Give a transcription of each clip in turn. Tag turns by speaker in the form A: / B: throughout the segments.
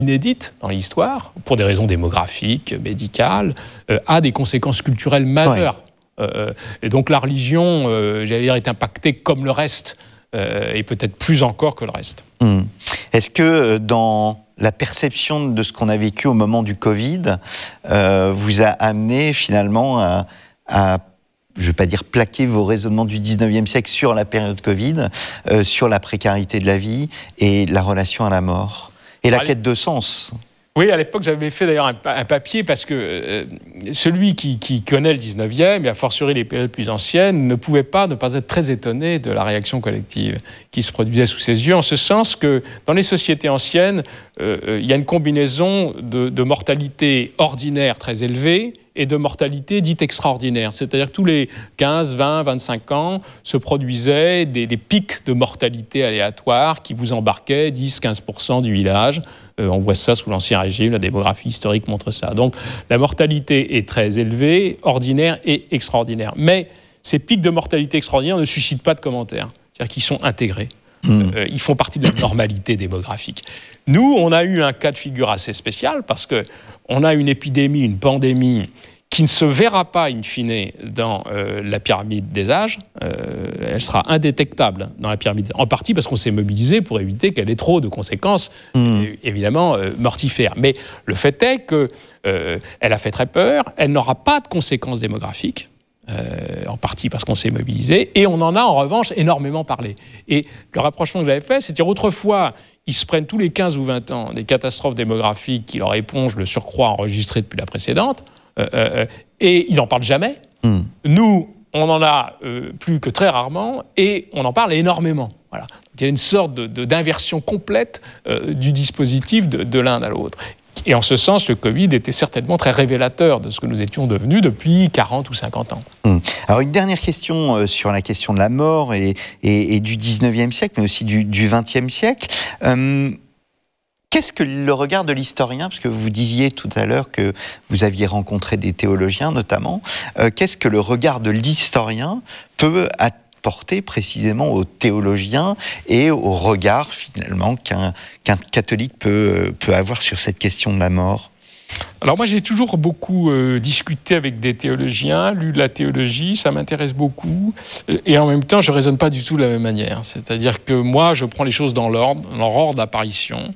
A: inédite dans l'histoire, pour des raisons démographiques, médicales, a des conséquences culturelles majeures. Et donc la religion, j'allais dire, est impactée comme le reste, et peut-être plus encore que le reste.
B: Est-ce que dans la perception de ce qu'on a vécu au moment du Covid vous a amené finalement à je ne vais pas dire plaquer vos raisonnements du 19e siècle sur la période Covid, sur la précarité de la vie et la relation à la mort et la quête de sens?
A: Oui, à l'époque, j'avais fait d'ailleurs un papier parce que celui qui connaît le 19e, et a fortiori les périodes plus anciennes, ne pouvait pas ne pas être très étonné de la réaction collective qui se produisait sous ses yeux, en ce sens que dans les sociétés anciennes, il y a une combinaison de mortalité ordinaire très élevée et de mortalité dite extraordinaire. C'est-à-dire que tous les 15, 20, 25 ans se produisaient des pics de mortalité aléatoires qui vous embarquaient 10-15% du village. On voit ça sous l'Ancien Régime, la démographie historique montre ça. Donc la mortalité est très élevée, ordinaire et extraordinaire. Mais ces pics de mortalité extraordinaire ne suscitent pas de commentaires, c'est-à-dire qu'ils sont intégrés. Ils font partie de la normalité démographique. Nous, on a eu un cas de figure assez spécial parce qu'on a une épidémie, une pandémie qui ne se verra pas in fine dans la pyramide des âges. Elle sera indétectable dans la pyramide, en partie parce qu'on s'est mobilisé pour éviter qu'elle ait trop de conséquences, évidemment, mortifères. Mais le fait est qu'elle a fait très peur, elle n'aura pas de conséquences démographiques, en partie parce qu'on s'est mobilisé, et on en a en revanche énormément parlé. Et le rapprochement que j'avais fait, c'est-à-dire autrefois, ils se prennent tous les 15 ou 20 ans des catastrophes démographiques qui leur épongent le surcroît enregistré depuis la précédente, et ils n'en parlent jamais. Nous, on en a plus que très rarement, et on en parle énormément. Voilà. Donc, il y a une sorte d'inversion complète du dispositif de l'un à l'autre. Et en ce sens, le Covid était certainement très révélateur de ce que nous étions devenus depuis 40 ou 50 ans.
B: Alors une dernière question sur la question de la mort et du 19e siècle, mais aussi du 20e siècle. Qu'est-ce que le regard de l'historien, parce que vous disiez tout à l'heure que vous aviez rencontré des théologiens notamment, qu'est-ce que le regard de l'historien peut apporter précisément aux théologiens et au regard finalement qu'un catholique peut avoir sur cette question de la mort?
A: Alors moi j'ai toujours beaucoup discuté avec des théologiens, lu de la théologie, ça m'intéresse beaucoup, et en même temps je ne raisonne pas du tout de la même manière. C'est-à-dire que moi je prends les choses dans leur ordre d'apparition,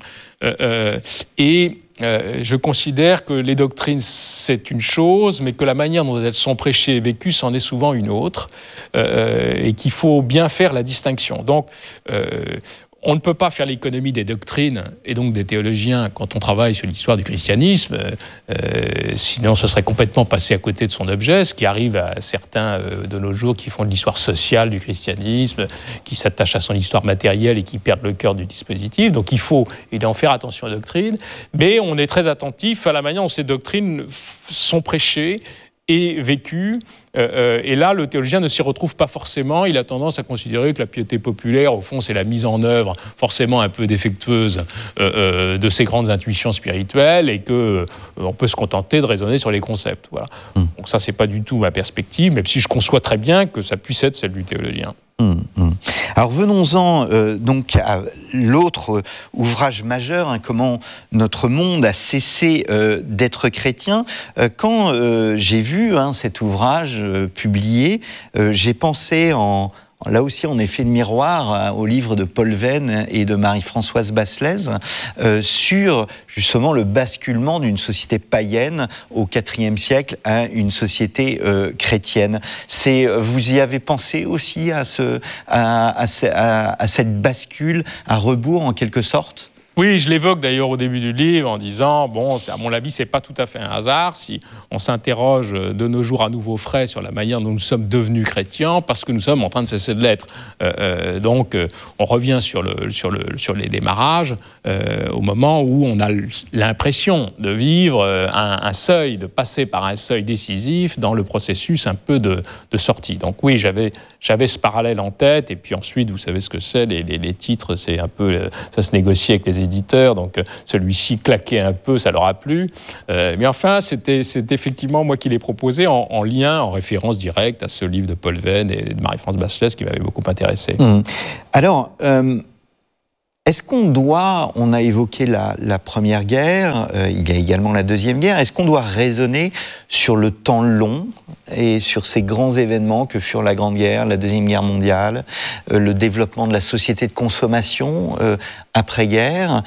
A: et je considère que les doctrines c'est une chose, mais que la manière dont elles sont prêchées et vécues c'en est souvent une autre, et qu'il faut bien faire la distinction. Donc on ne peut pas faire l'économie des doctrines et donc des théologiens quand on travaille sur l'histoire du christianisme, sinon ce serait complètement passé à côté de son objet, ce qui arrive à certains de nos jours qui font de l'histoire sociale du christianisme, qui s'attachent à son histoire matérielle et qui perdent le cœur du dispositif. Donc il faut en faire attention aux doctrines, mais on est très attentif à la manière dont ces doctrines sont prêchées et vécues. Et là, le théologien ne s'y retrouve pas forcément. Il a tendance à considérer que la piété populaire, au fond, c'est la mise en œuvre forcément un peu défectueuse de ces grandes intuitions spirituelles, et qu'on peut se contenter de raisonner sur les concepts. Voilà. Donc ça, c'est pas du tout ma perspective, même si je conçois très bien que ça puisse être celle du théologien.
B: Alors venons-en donc à l'autre ouvrage majeur, comment notre monde a cessé d'être chrétien. Quand j'ai vu cet ouvrage publié, j'ai pensé là aussi en effet de miroir au livre de Paul Venn et de Marie-Françoise Basselès sur justement le basculement d'une société païenne au IVe siècle à une société chrétienne. Vous y avez pensé aussi à cette bascule à rebours en quelque sorte ?
A: Oui, je l'évoque d'ailleurs au début du livre en disant, à mon avis, c'est pas tout à fait un hasard si on s'interroge de nos jours à nouveau frais sur la manière dont nous sommes devenus chrétiens, parce que nous sommes en train de cesser de l'être. Donc, on revient sur les démarrages au moment où on a l'impression de vivre un seuil, de passer par un seuil décisif dans le processus un peu de sortie. Donc oui, j'avais ce parallèle en tête, et puis ensuite, vous savez ce que c'est, les titres, c'est un peu, ça se négocie avec les éditeurs, donc celui-ci claquait un peu, ça leur a plu. Mais enfin, c'est effectivement moi qui l'ai proposé en lien, en référence directe à ce livre de Paul Venn et de Marie-France Basselès qui m'avait beaucoup intéressé.
B: Alors, Est-ce qu'on doit, on a évoqué la Première Guerre, il y a également la Deuxième Guerre, est-ce qu'on doit raisonner sur le temps long et sur ces grands événements que furent la Grande Guerre, la Deuxième Guerre mondiale, le développement de la société de consommation après-guerre,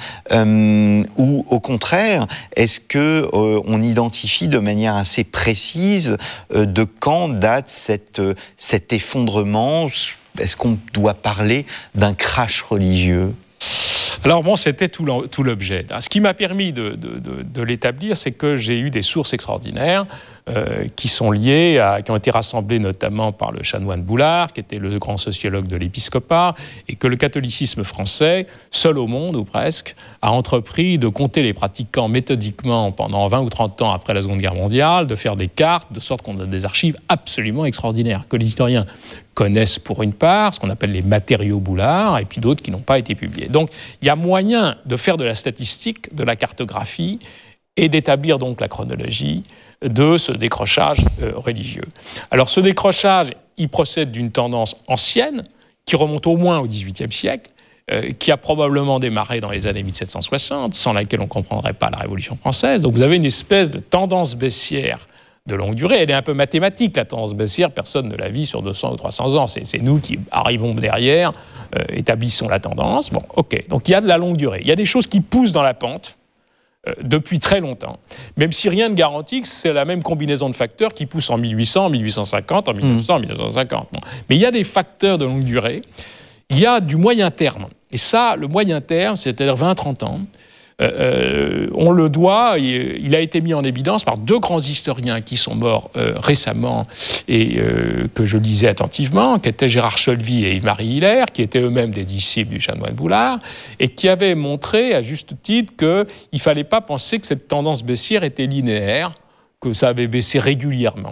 B: ou au contraire, est-ce que on identifie de manière assez précise de quand date cet effondrement? Est-ce qu'on doit parler d'un crash religieux?
A: Alors bon, c'était tout l'objet. Ce qui m'a permis de l'établir, c'est que j'ai eu des sources extraordinaires qui sont liées qui ont été rassemblées notamment par le chanoine Boulard, qui était le grand sociologue de l'épiscopat, et que le catholicisme français, seul au monde ou presque, a entrepris de compter les pratiquants méthodiquement pendant 20 ou 30 ans après la Seconde Guerre mondiale, de faire des cartes, de sorte qu'on a des archives absolument extraordinaires, que les historiens connaissent pour une part, ce qu'on appelle les matériaux Boulard, et puis d'autres qui n'ont pas été publiés. Donc, il y a moyen de faire de la statistique, de la cartographie, et d'établir donc la chronologie de ce décrochage religieux. Alors, ce décrochage, il procède d'une tendance ancienne, qui remonte au moins au XVIIIe siècle, qui a probablement démarré dans les années 1760, sans laquelle on ne comprendrait pas la Révolution française. Donc, vous avez une espèce de tendance baissière de longue durée. Elle est un peu mathématique, la tendance baissière, personne ne la vit sur 200 ou 300 ans. C'est nous qui arrivons derrière, établissons la tendance. Bon, ok. Donc il y a de la longue durée. Il y a des choses qui poussent dans la pente depuis très longtemps, même si rien ne garantit que c'est la même combinaison de facteurs qui poussent en 1800, en 1850, en 1900, en 1950. Bon. Mais il y a des facteurs de longue durée. Il y a du moyen terme. Et ça, le moyen terme, c'est-à-dire 20-30 ans, on le doit, il a été mis en évidence par deux grands historiens qui sont morts récemment et que je lisais attentivement, qui étaient Gérard Cholvy et Yves-Marie Hiller, qui étaient eux-mêmes des disciples du chanoine Boulard, et qui avaient montré à juste titre qu'il ne fallait pas penser que cette tendance baissière était linéaire, que ça avait baissé régulièrement.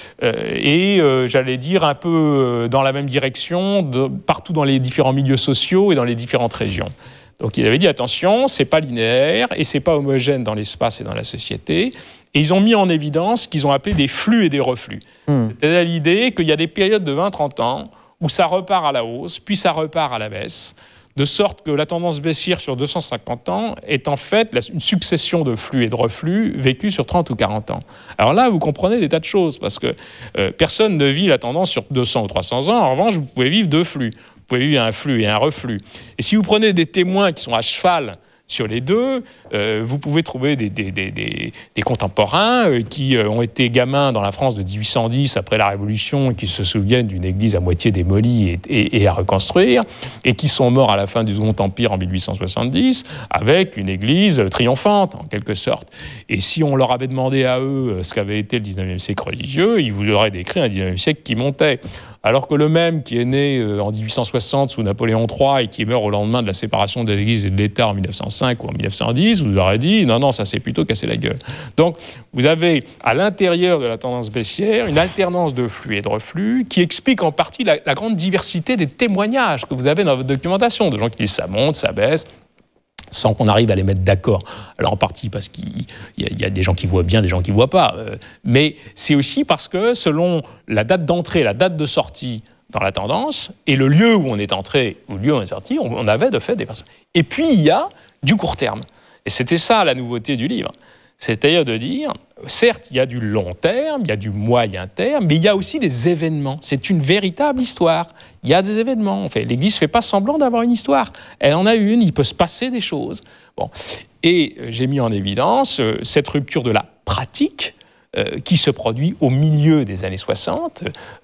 A: J'allais dire un peu dans la même direction, partout dans les différents milieux sociaux et dans les différentes régions. Donc il avait dit attention, c'est pas linéaire et c'est pas homogène dans l'espace et dans la société. Et ils ont mis en évidence ce qu'ils ont appelé des flux et des reflux. C'est-à-dire l'idée qu'il y a des périodes de 20-30 ans où ça repart à la hausse, puis ça repart à la baisse, de sorte que la tendance baissière sur 250 ans est en fait une succession de flux et de reflux vécus sur 30 ou 40 ans. Alors là, vous comprenez des tas de choses, parce que personne ne vit la tendance sur 200 ou 300 ans. En revanche, vous pouvez vivre deux flux. Vous pouvez vivre un flux et un reflux. Et si vous prenez des témoins qui sont à cheval sur les deux, vous pouvez trouver des contemporains qui ont été gamins dans la France de 1810 après la Révolution et qui se souviennent d'une église à moitié démolie et à reconstruire, et qui sont morts à la fin du Second Empire en 1870 avec une église triomphante en quelque sorte. Et si on leur avait demandé à eux ce qu'avait été le 19e siècle religieux, ils vous auraient décrit un 19e siècle qui montait. Alors que le même qui est né en 1860 sous Napoléon III et qui meurt au lendemain de la séparation de l'Église et de l'État en 1905 ou en 1910, vous aurez dit non, ça s'est plutôt cassé la gueule. Donc vous avez à l'intérieur de la tendance baissière une alternance de flux et de reflux qui explique en partie la grande diversité des témoignages que vous avez dans votre documentation, de gens qui disent ça monte, ça baisse, sans qu'on arrive à les mettre d'accord. Alors en partie parce qu'il y a des gens qui voient bien, des gens qui ne voient pas. Mais c'est aussi parce que selon la date d'entrée, la date de sortie dans la tendance, et le lieu où on est entré, ou le lieu où on est sorti, on avait de fait des personnes. Et puis il y a du court terme. Et c'était ça la nouveauté du livre. C'est-à-dire de dire, certes, il y a du long terme, il y a du moyen terme, mais il y a aussi des événements. C'est une véritable histoire. Il y a des événements. En fait, l'Église ne fait pas semblant d'avoir une histoire. Elle en a une, il peut se passer des choses. Bon. Et j'ai mis en évidence cette rupture de la pratique qui se produit au milieu des années 60.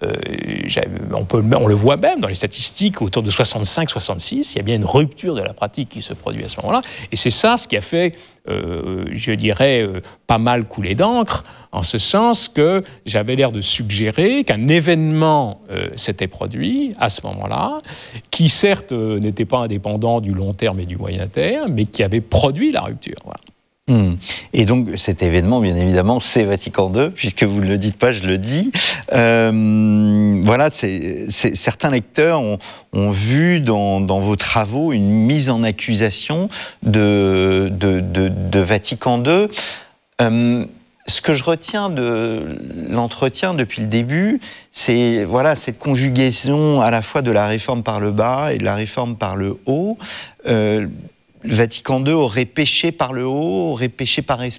A: On le voit même dans les statistiques, autour de 65-66, il y a bien une rupture de la pratique qui se produit à ce moment-là. Et c'est ça ce qui a fait, je dirais, pas mal couler d'encre, en ce sens que j'avais l'air de suggérer qu'un événement s'était produit à ce moment-là, qui certes n'était pas indépendant du long terme et du moyen terme, mais qui avait produit la rupture. Voilà.
B: Et donc cet événement, bien évidemment, c'est Vatican II, puisque vous ne le dites pas, je le dis. Voilà, certains lecteurs ont vu dans vos travaux une mise en accusation de Vatican II. ce que je retiens de l'entretien depuis le début, c'est voilà, cette conjugaison à la fois de la réforme par le bas et de la réforme par le haut. Le Vatican II aurait péché par le haut, aurait péché par